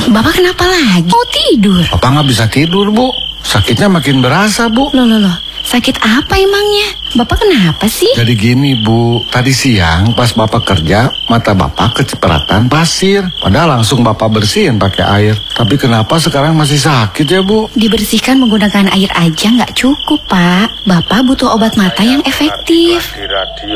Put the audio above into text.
Bapak kenapa lagi? Mau tidur? Bapak nggak bisa tidur, Bu. Sakitnya makin berasa, Bu. Loh. Sakit apa emangnya? Bapak kenapa sih? Jadi gini, Bu. Tadi siang pas Bapak kerja, mata Bapak kecipratan pasir. Padahal langsung Bapak bersihin pakai air. Tapi kenapa sekarang masih sakit ya, Bu? Dibersihkan menggunakan air aja nggak cukup, Pak. Bapak butuh obat mata yang efektif.